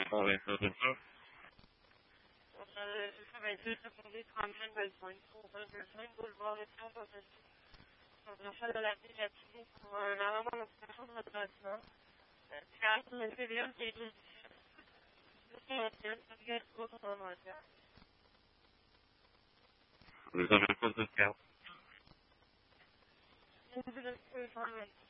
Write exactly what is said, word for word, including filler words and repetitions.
Vale, profesor. Euh, ça va être juste pour des trente-cinq vingt-cinq. Pour vingt-cinq, boulevard des Champs, parce que je fais de la négative pour un arbre de façon de retraitement. Quatre, le P V M qui est Vous avez quoi de faire? Thank you.